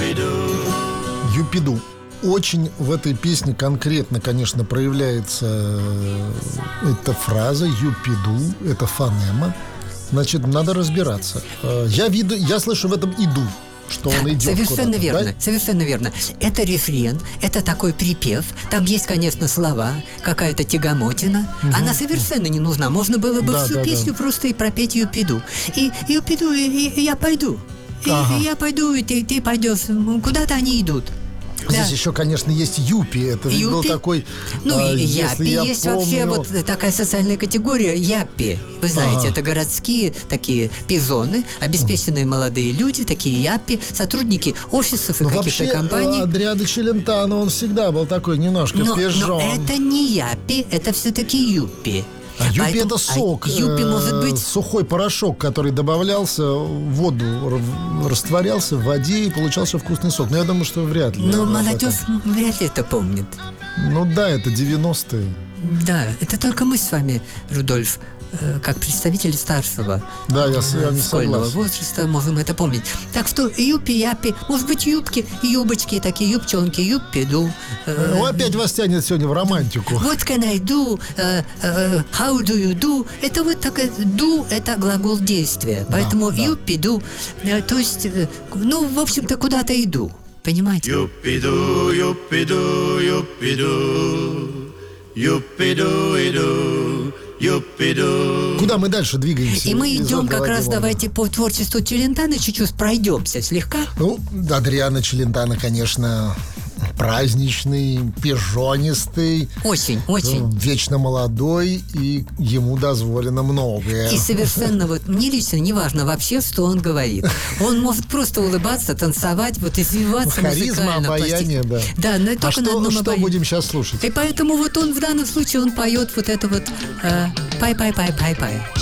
Юпиду. Очень в этой песне конкретно, конечно, проявляется эта фраза юпиду, это фонема. Значит, надо разбираться. Я слышу в этом иду, что он идет. Совершенно верно, да? совершенно верно. Это рефрен, это такой припев. Там есть, конечно, слова, какая-то тягомотина. Она совершенно не нужна. Можно было бы всю песню просто и пропеть юпиду. И юпиду, и я пойду. И я пойду, и ты пойдешь. Куда-то они идут. Здесь еще, конечно, есть юпи. Это ведь был такой... япи. Есть вообще вот такая социальная категория япи. Вы знаете, это городские такие пижоны, обеспеченные молодые люди, такие япи, сотрудники офисов и каких-то компаний. Адриано Челентано, он всегда был такой немножко пижон. Но это не япи, это все-таки юпи. А юпи это сок, юпи может быть сухой порошок, который добавлялся в воду, растворялся в воде и получался вкусный сок. Но я думаю, что вряд ли. Но молодежь вряд ли это помнит. Ну да, это 90-е. Да, это только мы с вами, Рудольф, как представители старшего школьного возраста можем это помнить. Так что юпи-япи, может быть, юбки, юбочки, такие юбчонки, юпиду. Опять вас тянет сегодня в романтику. What can I do? How do you do? Это вот такое do, это глагол действия. Поэтому юпиду, то есть, в общем-то, куда-то иду. Понимаете? Юпиду, юпиду, юпиду, юпиду-иду. Юпиду. Куда мы дальше двигаемся? И мы идем как раз, давайте по творчеству Челентано чуть-чуть пройдемся слегка. Адриано Челентано, конечно, праздничный, пижонистый. Очень. Вечно молодой, и ему дозволено многое. И совершенно мне лично не важно вообще, что он говорит. Он может просто улыбаться, танцевать, извиваться харизма, обаяние, да. Да, но только на одном что будем сейчас слушать? И поэтому он в данном случае он поет вот это пай-пай-пай-пай-пай.